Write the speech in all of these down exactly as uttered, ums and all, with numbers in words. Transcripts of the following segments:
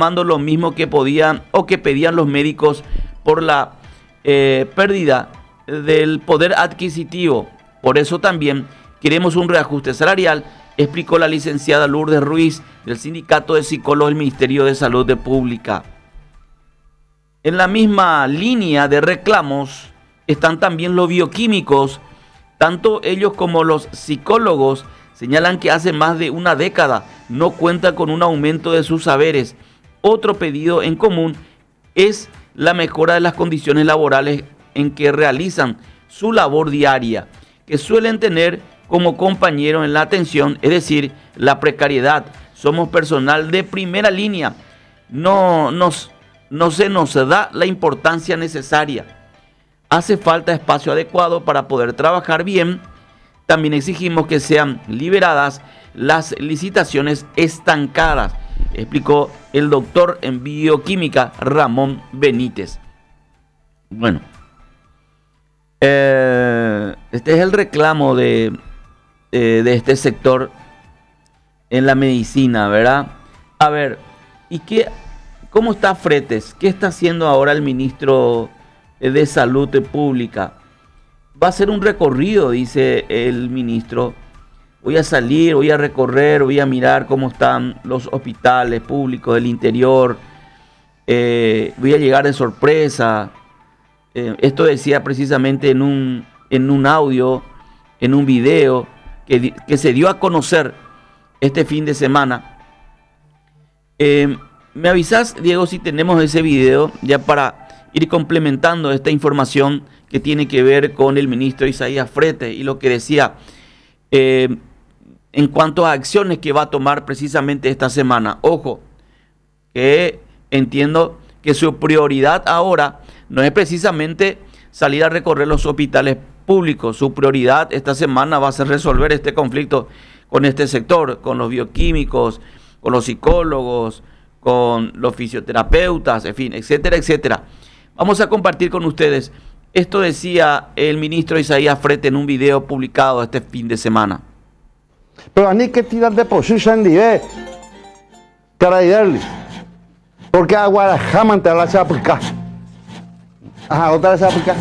reclamando lo mismo que podían o que pedían los médicos por la eh, pérdida del poder adquisitivo. Por eso también queremos un reajuste salarial, explicó la licenciada Lourdes Ruiz del Sindicato de Psicólogos del Ministerio de Salud de Pública. En la misma línea de reclamos están también los bioquímicos. Tanto ellos como los psicólogos señalan que hace más de una década no cuentan con un aumento de sus saberes. Otro pedido en común es la mejora de las condiciones laborales en que realizan su labor diaria, que suelen tener como compañero en la atención, es decir, la precariedad. Somos personal de primera línea. No, nos, no se nos da la importancia necesaria. Hace falta espacio adecuado para poder trabajar bien. También exigimos que sean liberadas las licitaciones estancadas, explicó el doctor en bioquímica Ramón Benítez. Bueno, eh, este es el reclamo de, eh, de este sector en la medicina, ¿verdad? A ver, ¿y qué, cómo está Fretes? ¿Qué está haciendo ahora el ministro de Salud Pública? Va a hacer un recorrido, dice el ministro. Voy a salir, voy a recorrer, voy a mirar cómo están los hospitales públicos del interior. Eh, voy a llegar de sorpresa. Eh, esto decía precisamente en un, en un audio, en un video que, que se dio a conocer este fin de semana. Eh, ¿Me avisas, Diego, si tenemos ese video ya para ir complementando esta información que tiene que ver con el ministro Isaías Fretes y lo que decía eh, en cuanto a acciones que va a tomar precisamente esta semana? Ojo, que entiendo que su prioridad ahora no es precisamente salir a recorrer los hospitales públicos. Su prioridad esta semana va a ser resolver este conflicto con este sector, con los bioquímicos, con los psicólogos, con los fisioterapeutas, en fin, etcétera, etcétera. Vamos a compartir con ustedes. Esto decía el ministro Isaías Fretes en un video publicado este fin de semana. Pero a mí que tirar de posición en nivel para ayudarle. Porque agua jamás te la sabe por acá. Ajá, otra vez por acá.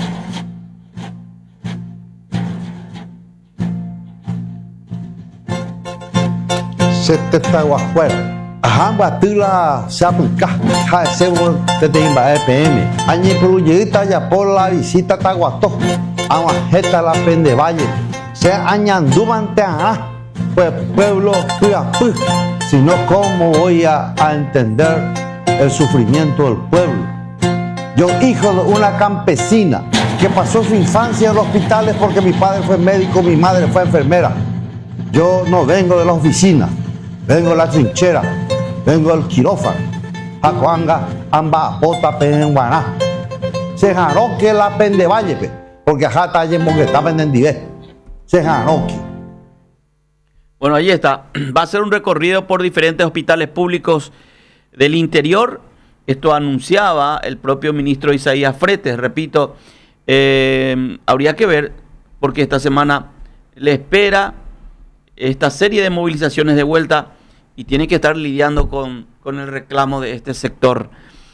Se te está agua afuera. Ajá, batula sapuca, ja, seguro te tengo E P M. Añe pruyita ya por la visita taguato. Agua jeta la pende valle. Se añandumante ajá. Pues pueblo, pues, si no, ¿cómo voy a, a entender el sufrimiento del pueblo? Yo, hijo de una campesina que pasó su infancia en los hospitales porque mi padre fue médico, mi madre fue enfermera. Yo no vengo de la oficina, vengo de la trinchera. Vengo del quirófano. Jacuanga, amba, bota, penguaná. Se janó que la pende valle, porque ajá está yendo que está pendiente. Se janó que. Bueno, ahí está. Va a ser un recorrido por diferentes hospitales públicos del interior. Esto anunciaba el propio ministro Isaías Fretes. Repito, eh, habría que ver, porque esta semana le espera esta serie de movilizaciones de vuelta y tiene que estar lidiando con, con el reclamo de este sector.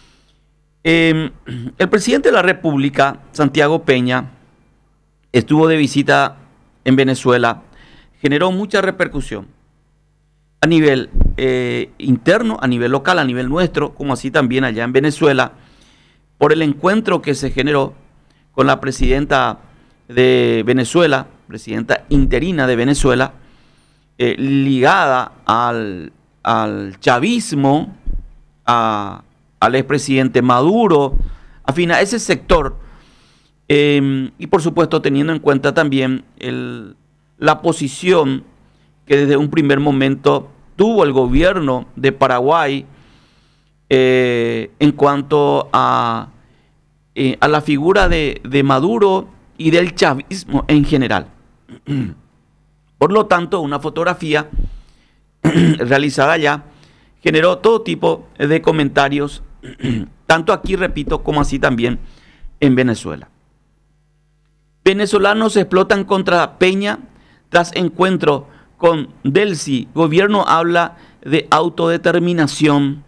Eh, el presidente de la República, Santiago Peña, estuvo de visita en Venezuela. Generó mucha repercusión a nivel eh, interno, a nivel local, a nivel nuestro, como así también allá en Venezuela, por el encuentro que se generó con la presidenta de Venezuela, presidenta interina de Venezuela, eh, ligada al, al chavismo, a, al expresidente Maduro, afín a ese sector, eh, y por supuesto teniendo en cuenta también el, la posición que desde un primer momento tuvo el gobierno de Paraguay eh, en cuanto a, eh, a la figura de, de Maduro y del chavismo en general. Por lo tanto, una fotografía realizada allá generó todo tipo de comentarios, tanto aquí, repito, como así también en Venezuela. Venezolanos explotan contra Peña tras encuentro con Delcy. Gobierno habla de autodeterminación.